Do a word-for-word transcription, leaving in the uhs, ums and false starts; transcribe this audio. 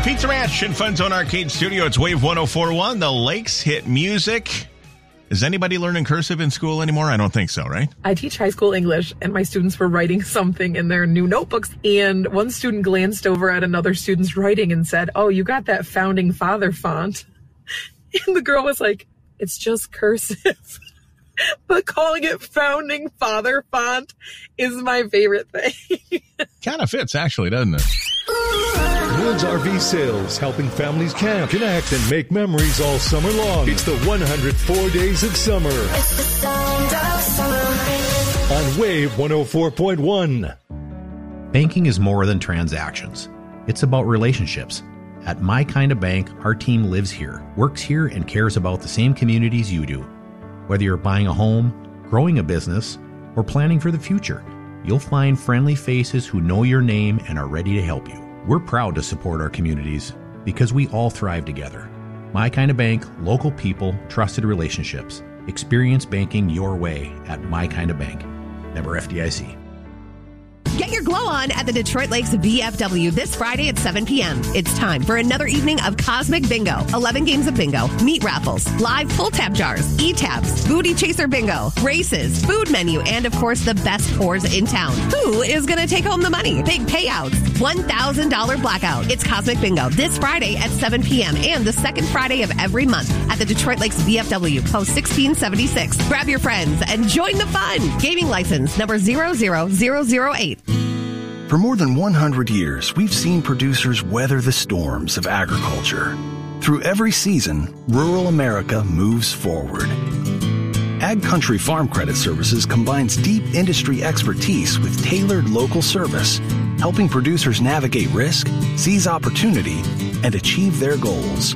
Pizza Ranch in Fun Zone Arcade Studio. It's Wave one oh four point one. The Lakes hit music. Is anybody learning cursive in school anymore? I don't think so, right? I teach high school English, and my students were writing something in their new notebooks. And one student glanced over at another student's writing and said, "Oh, you got that Founding Father font." And the girl was like, "It's just cursive." But calling it Founding Father font is my favorite thing. Kind of fits, actually, doesn't it? Woods R V Sales, helping families camp, connect, and make memories all summer long. It's the one hundred four days of summer. It's the sound of summer. On Wave one oh four point one. Banking is more than transactions. It's about relationships. At My Kind of Bank, our team lives here, works here, and cares about the same communities you do. Whether you're buying a home, growing a business, or planning for the future, you'll find friendly faces who know your name and are ready to help you. We're proud to support our communities because we all thrive together. My Kind of Bank, local people, trusted relationships. Experience banking your way at My Kind of Bank. Member F D I C. Get your glow on at the Detroit Lakes V F W this Friday at seven p.m. It's time for another evening of Cosmic Bingo. eleven games of bingo, meat raffles, live pull tab jars, e-tabs, booty chaser bingo, races, food menu, and of course the best pours in town. Who is going to take home the money? Big payouts. one thousand dollars blackout. It's Cosmic Bingo this Friday at seven p.m. and the second Friday of every month at the Detroit Lakes V F W, post sixteen seventy-six. Grab your friends and join the fun. Gaming license number zero zero zero zero eight. For more than one hundred years, we've seen producers weather the storms of agriculture. Through every season, rural America moves forward. Ag Country Farm Credit Services combines deep industry expertise with tailored local service, helping producers navigate risk, seize opportunity, and achieve their goals.